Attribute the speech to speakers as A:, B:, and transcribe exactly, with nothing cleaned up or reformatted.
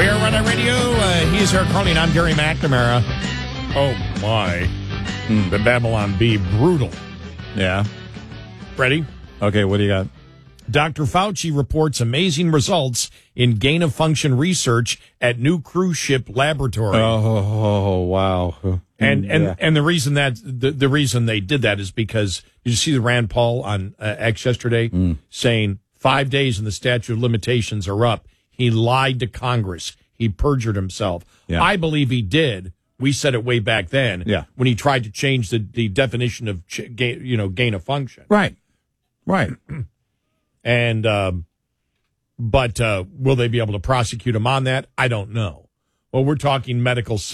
A: We are Run On Radio. Uh, he's Eric Carling. I'm Gary McNamara. Oh, my. Mm. The Babylon Bee. Brutal.
B: Yeah.
A: Ready?
B: Okay, what do you got?
A: Doctor Fauci reports amazing results in gain-of-function research at new cruise ship laboratory.
B: Oh, wow.
A: And and,
B: yeah.
A: and the reason that the, the reason they did that is because did you see the Rand Paul on uh, X yesterday mm. saying five days and the statute of limitations are up. He lied to Congress. He perjured himself. Yeah. I believe he did. We said it way back then.
B: Yeah.
A: When he tried to change the, the definition of ch- gain, you know gain of function.
B: Right. Right.
A: And um, but uh, will they be able to prosecute him on that? I don't know. Well, we're talking medical.